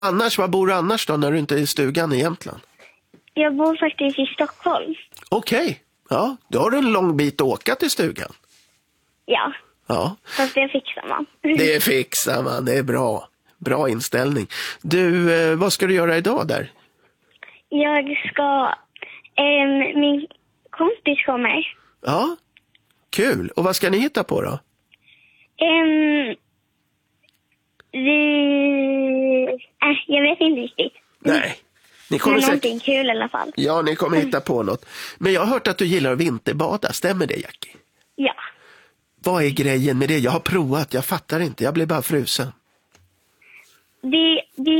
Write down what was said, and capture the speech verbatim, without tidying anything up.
Annars, var bor du annars då när du inte är i stugan i Jämtland? Jag bor faktiskt i Stockholm. Okej, okay. Ja, då har du en lång bit att åka till stugan. Ja, ja. Fast det fixar man. Det fixar man, det är bra. Bra inställning. Du, eh, vad ska du göra idag där? Jag ska... Eh, min kompis kommer. Ja, kul. Och vad ska ni hitta på då? Eh, vi... Äh, jag vet inte riktigt. Nej. Ni kommer Men säkert... någonting kul i alla fall. Ja, ni kommer hitta på något. Men jag har hört att du gillar att vinterbada. Stämmer det, Jackie? Ja. Vad är grejen med det? Jag har provat, jag fattar inte. Jag blir bara frusen. Det, det